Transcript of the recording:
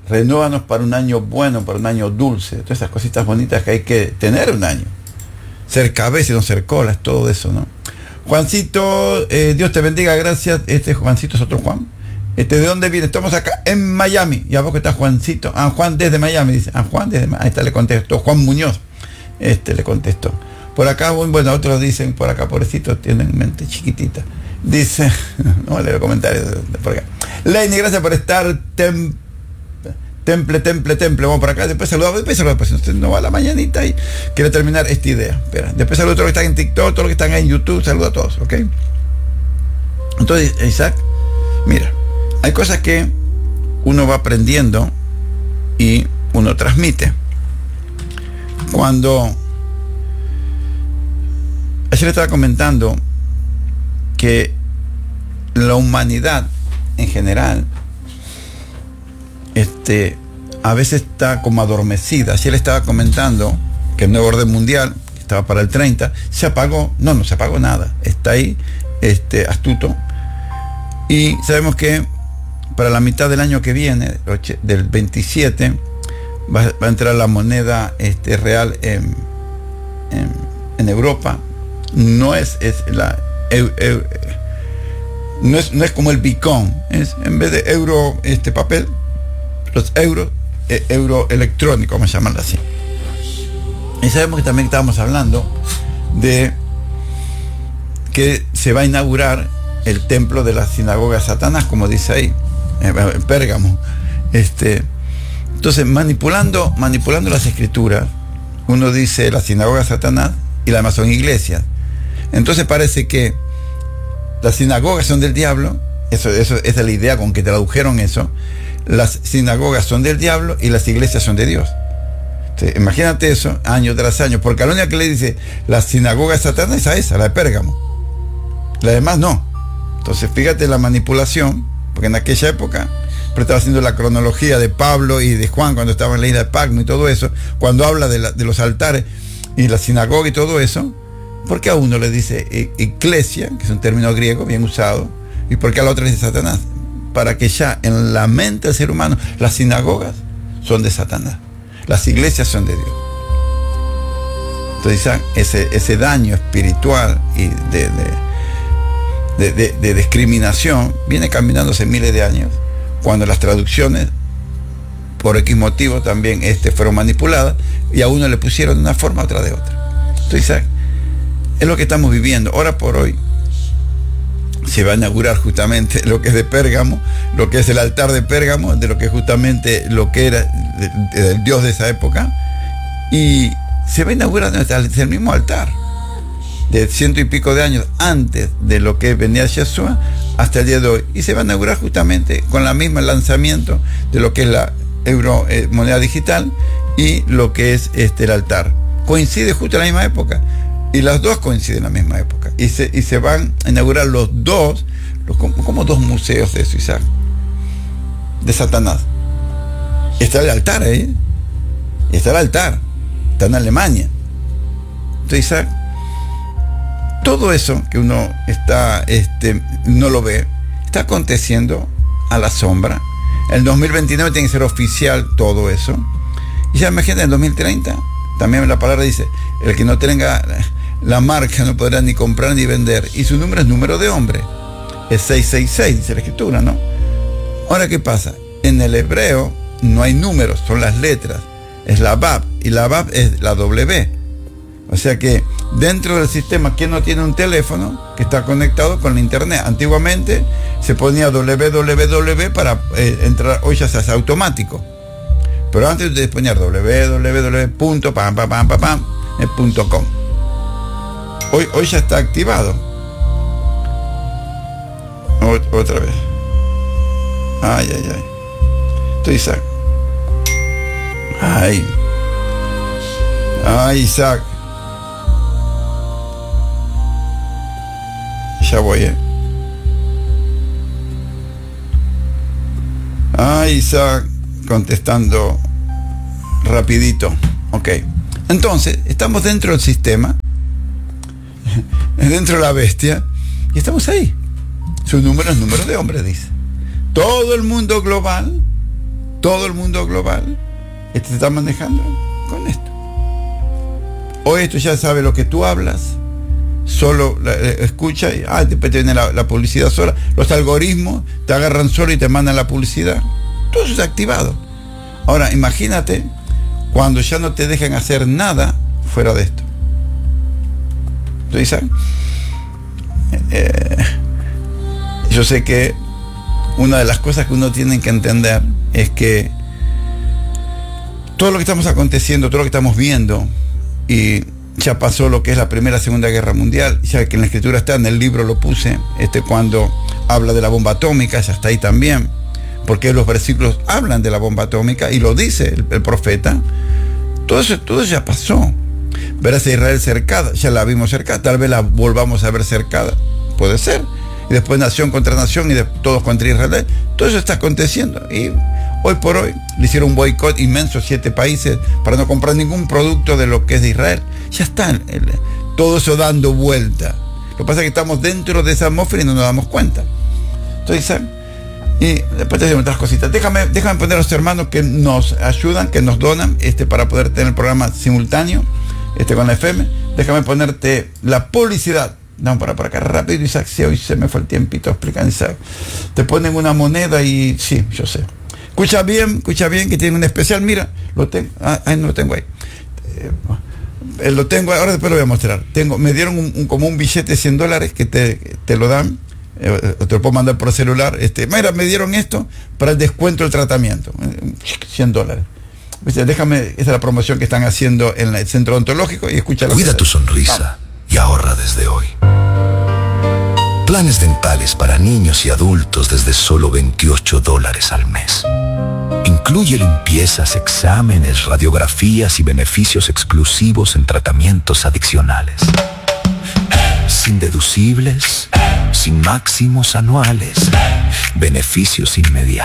Renúvanos para un año bueno, para un año dulce. Todas esas cositas bonitas que hay que tener un año. Ser cabeza y no ser colas, todo eso, ¿no? Juancito, Dios te bendiga, gracias. Este Juancito es otro Juan. ¿De dónde viene? Estamos acá en Miami. Y abajo está Juancito. Ah, Juan desde Miami, dice. Ah, Juan desde Miami. Ahí está, le contestó. Juan Muñoz. Le contestó. Por acá, bueno, otros dicen, por acá, pobrecitos, tienen mente chiquitita. Dice, no leo comentarios por acá. Lenny, gracias por estar. Temple. Vamos por acá. Después saludamos. Pues usted no va a la mañanita y quiere terminar esta idea. Espera. Después saludo a todos los que están en TikTok, todos los que están ahí en YouTube. Saludo a todos, ¿ok? Entonces, Isaac, mira. Hay cosas que uno va aprendiendo y uno transmite. Cuando ayer estaba comentando que la humanidad en general a veces está como adormecida. Ayer estaba comentando que el nuevo orden mundial, que estaba para el 30, se apagó. No se apagó nada. Está ahí, astuto. Y sabemos que para la mitad del año que viene, del 27, va a entrar la moneda real en Europa. No es como el Bitcoin, es en vez de euro papel, los euros, euro electrónico, vamos a llamarlo así. Y sabemos que también estábamos hablando de que se va a inaugurar el templo de la sinagoga de Satanás, como dice ahí, en Pérgamo. Entonces, manipulando las escrituras, uno dice la sinagoga de Satanás y las demás son iglesias. Entonces parece que las sinagogas son del diablo. Esa es la idea con que tradujeron eso. Las sinagogas son del diablo y las iglesias son de Dios. Entonces, imagínate eso año tras año, porque a la única que le dice la sinagoga de Satanás es a esa, la de Pérgamo. La demás no. Entonces fíjate la manipulación, porque en aquella época, pero estaba haciendo la cronología de Pablo y de Juan cuando estaba en la isla de Patmos y todo eso, cuando habla de los altares y la sinagoga y todo eso, ¿por qué a uno le dice iglesia, que es un término griego bien usado, y por qué a la otra le dice Satanás? Para que ya en la mente del ser humano las sinagogas son de Satanás, las iglesias son de Dios. Entonces ese daño espiritual y de discriminación viene caminándose miles de años, cuando las traducciones por X motivo también fueron manipuladas y a uno le pusieron de una forma, a otra de otra. Entonces es lo que estamos viviendo. Ahora por hoy se va a inaugurar justamente lo que es de Pérgamo, lo que es el altar de Pérgamo, de lo que es justamente lo que era el Dios de esa época, y se va a inaugurar el mismo altar de 100 y pico de años antes de lo que venía Yeshua hasta el día de hoy, y se va a inaugurar justamente con la misma lanzamiento de lo que es la euro moneda digital y lo que es el altar. Coincide justo en la misma época, y las dos coinciden en la misma época, y se van a inaugurar los dos, como dos museos de eso, Isaac, de Satanás. Está el altar ahí, está en Alemania. Entonces, Isaac, todo eso que uno no lo ve, está aconteciendo a la sombra. En el 2029 tiene que ser oficial todo eso. Y ya imagínate, en el 2030, también la palabra dice, el que no tenga la marca no podrá ni comprar ni vender. Y su número es número de hombre. Es 666, dice la escritura, ¿no? Ahora, ¿qué pasa? En el hebreo no hay números, son las letras. Es la Bab, y la Bab es la W. O sea que dentro del sistema, ¿quién no tiene un teléfono que está conectado con la internet? Antiguamente se ponía www para entrar, hoy ya se hace automático. Pero antes de poner www.com. Hoy ya está activado. Otra vez. Ay. Estoy Isaac. Ay, Isaac. Ya voy, Isaac, contestando rapidito. Ok. Entonces, estamos dentro del sistema, dentro de la bestia, y estamos ahí. Su número es número de hombres, dice. Todo el mundo global todo el mundo global te está manejando con esto. Hoy esto ya sabe lo que tú hablas, solo escucha y después te viene la publicidad sola. Los algoritmos te agarran solo y te mandan la publicidad. Todo eso está activado. Ahora imagínate cuando ya no te dejan hacer nada fuera de esto. Entonces, yo sé que una de las cosas que uno tiene que entender es que todo lo que estamos aconteciendo, todo lo que estamos viendo, y ya pasó lo que es la Primera, Segunda Guerra Mundial, ya que en la escritura está, en el libro lo puse, cuando habla de la bomba atómica, ya está ahí también, porque los versículos hablan de la bomba atómica y lo dice el profeta. Todo eso ya pasó. Verás a Israel cercada, ya la vimos cercada, tal vez la volvamos a ver cercada, puede ser. Y después nación contra nación y todos contra Israel. Todo eso está aconteciendo. Y hoy por hoy le hicieron un boicot inmenso a 7 países para no comprar ningún producto de lo que es de Israel. Ya está todo eso dando vuelta. Lo que pasa es que estamos dentro de esa atmósfera y no nos damos cuenta. Entonces, y después te digo otras cositas. Déjame poner a los hermanos que nos ayudan, que nos donan para poder tener el programa simultáneo con la FM. Déjame ponerte la publicidad. Vamos por acá rápido, Isaac. Sí, hoy se me fue el tiempito explicando, Isaac. Te ponen una moneda y sí, yo sé. Escucha bien que tiene un especial. Mira, lo tengo. No lo tengo ahí. Lo tengo, ahora después lo voy a mostrar. Me dieron como un billete de $100 que te lo dan. Te lo puedo mandar por celular. Mira, me dieron esto para el descuento del tratamiento. $100. Déjame, esta es la promoción que están haciendo en el centro odontológico y escucha. Cuida tu sonrisa y ahorra desde hoy. Planes dentales para niños y adultos desde solo $28 al mes. Incluye limpiezas, exámenes, radiografías y beneficios exclusivos en tratamientos adicionales. Sin deducibles, sin máximos anuales, beneficios inmediatos.